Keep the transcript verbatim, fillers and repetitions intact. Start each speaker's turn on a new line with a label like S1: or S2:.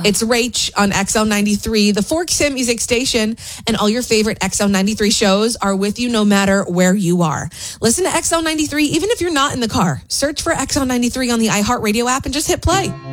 S1: It's Rach on X L ninety-three, the Forks Hit Music Station, and all your favorite X L ninety-three shows are with you no matter where you are. Listen to X L ninety-three even if you're not in the car. Search for X L ninety-three on the iHeartRadio app and just hit play.